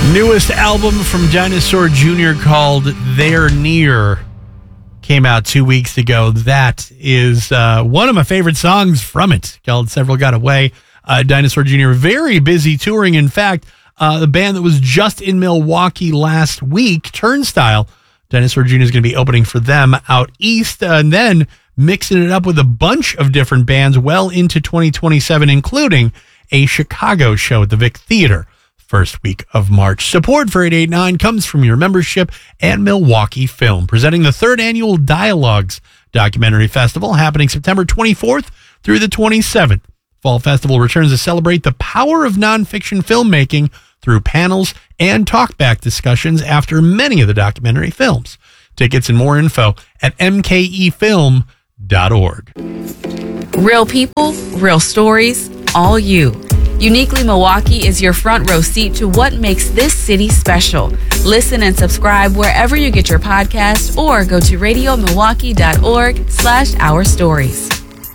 Newest album from Dinosaur Jr. called They're Near came out 2 weeks ago. That is one of my favorite songs from it, called Several Got Away. Dinosaur Jr. very busy touring. In fact, the band that was just in Milwaukee last week, Turnstile, Dinosaur Jr. is going to be opening for them out east, and then mixing it up with a bunch of different bands well into 2027, including a Chicago show at the Vic Theater first week of March. Support for 889 comes from your membership and Milwaukee Film, presenting the third annual Dialogues Documentary Festival happening September 24th through the 27th. Fall Festival returns to celebrate the power of nonfiction filmmaking through panels and talkback discussions after many of the documentary films. Tickets and more info at mkefilm.org. Real people, real stories, all you. Uniquely Milwaukee is your front row seat to what makes this city special. Listen and subscribe wherever you get your podcasts or go to radiomilwaukee.org/ourstories.